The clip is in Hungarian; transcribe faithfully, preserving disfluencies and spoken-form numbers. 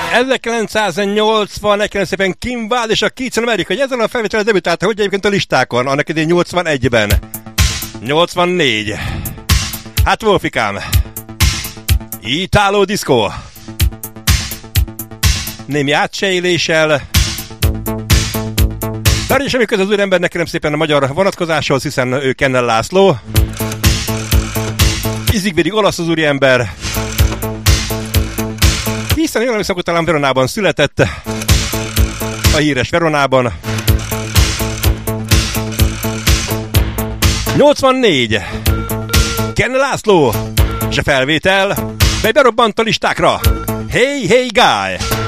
ezerkilencszáznyolcvan, kérem szépen Kim Wilde és a Kids in America, hogy ezzel a felvételen debütálta, hogy egyébként a listákon, annak idén nyolcvanegyben. nyolcvannégy. Hát Wolfikám. Italo Disco. Némi átsejléssel. Bár is semmi köz az úrembernek, kérem szépen a magyar vonatkozáshoz, hiszen ő Kennel László. Ízig pedig olasz az úriember. Hiszen jól emlékszem, hogy talán Veronában született. A híres Veronában. nyolcvannégy. Kennel László. És a felvétel, mely berobbant a listákra. Hey, hey, guy!